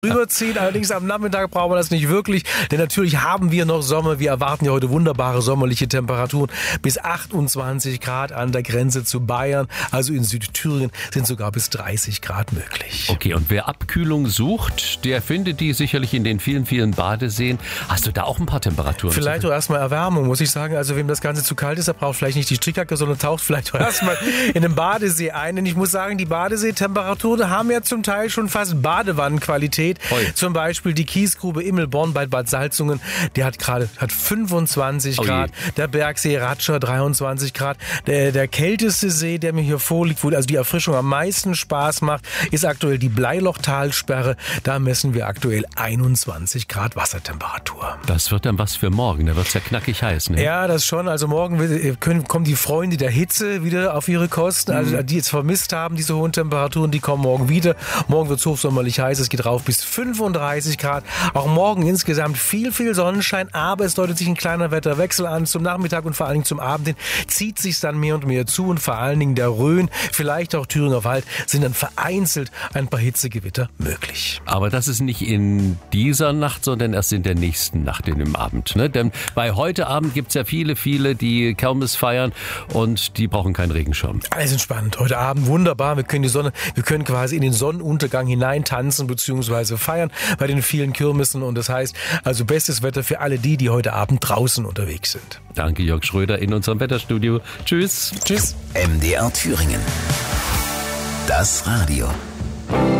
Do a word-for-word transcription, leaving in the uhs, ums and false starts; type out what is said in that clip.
rüberziehen. Allerdings am Nachmittag brauchen wir das nicht wirklich, denn natürlich haben wir noch Sommer. Wir erwarten ja heute wunderbare sommerliche Temperaturen bis achtundzwanzig Grad an der Grenze zu Bayern. Also in Südthüringen sind sogar bis dreißig Grad möglich. Okay, und wer Abkühlung sucht, der findet die sicherlich in den vielen, vielen Badeseen. Hast du da auch ein paar Temperaturen? Vielleicht doch erstmal Erwärmung, muss ich sagen. Also wem das Ganze zu kalt ist, der braucht vielleicht nicht die Strickjacke, sondern taucht vielleicht doch erstmal in den Badesee ein. Denn ich muss sagen, die Badeseetemperaturen haben ja zum Teil schon fast Badewannenqualität. Oi. Zum Beispiel die Kiesgrube Immelborn bei Bad Salzungen, die hat gerade hat fünfundzwanzig oh Grad. Je. Der Bergsee Ratscher dreiundzwanzig Grad. Der, der kälteste See, der mir hier vorliegt, wo also die Erfrischung am meisten Spaß macht, ist aktuell die Bleilochtalsperre. Da messen wir aktuell einundzwanzig Grad Wassertemperatur. Das wird dann was für morgen. Da wird es ja knackig heiß, ne? Ja, das schon. Also morgen können, kommen die Freunde der Hitze wieder auf ihre Kosten. Also die jetzt vermisst haben, diese hohen Temperaturen, die kommen morgen wieder. Morgen wird es hochsommerlich heiß. Es geht rauf bis fünfunddreißig Grad. Auch morgen insgesamt viel, viel Sonnenschein, aber es deutet sich ein kleiner Wetterwechsel an. Zum Nachmittag und vor allen Dingen zum Abend hin zieht sich dann mehr und mehr zu und vor allen Dingen der Rhön, vielleicht auch Thüringer Wald, sind dann vereinzelt ein paar Hitzegewitter möglich. Aber das ist nicht in dieser Nacht, sondern erst in der nächsten Nacht, in dem Abend. Ne? Denn bei heute Abend gibt es ja viele, viele, die Kirmes feiern und die brauchen keinen Regenschirm. Alles entspannt. Heute Abend wunderbar. Wir können die Sonne, wir können quasi in den Sonnenuntergang hinein tanzen bzw. feiern bei den vielen Kirmessen. Und das heißt, also bestes Wetter für alle die, die heute Abend draußen unterwegs sind. Danke, Jörg Schröder in unserem Wetterstudio. Tschüss. Tschüss. M D R Thüringen. Das Radio.